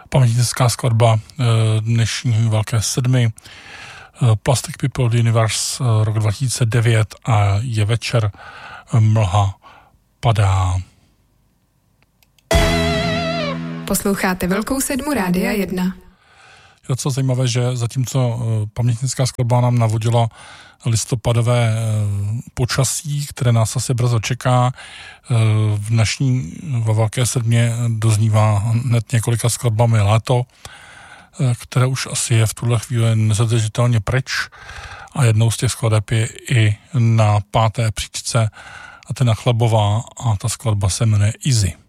pamětnická skladba dnešní Velké sedmi, Plastic People The Universe, rok 2009 a Je večer, mlha padá. Posloucháte Velkou sedmu Rádia 1. Je docela zajímavé, že zatímco pamětnická skladba nám navodila listopadové počasí, které nás asi brzo čeká, v dnešní ve Velké sedmě doznívá hned několika skladbami léto, které už asi je v tuhle chvíli nezadržitelně pryč, a jednou z těch skladeb je i na 5. příčce Athena Chlebová a ta skladba se jmenuje Easy.